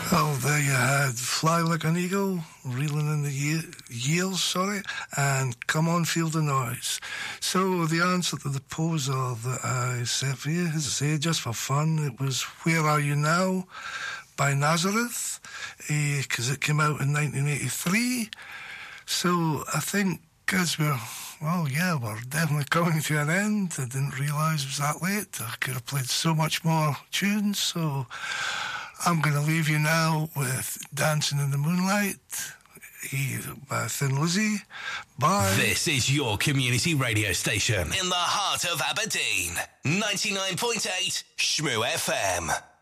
Well, there you had Fly Like an Eagle, Reeling in the Years, and Come On, Feel the Noise. So the answer to the poser that I set for you, as I say, just for fun, it was Where Are You Now by Nazareth, because it came out in 1983. So I think as we're definitely coming to an end. I didn't realise it was that late. I could have played so much more tunes, so I'm going to leave you now with Dancing in the Moonlight by Thin Lizzy. Bye. This is your community radio station in the heart of Aberdeen. 99.8 Shmoo FM.